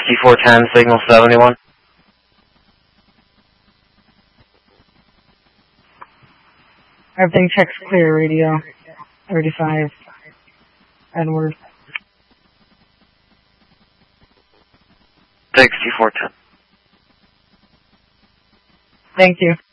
6410, signal 71. Everything checks clear, radio 35, Edward. 6410. Thank you.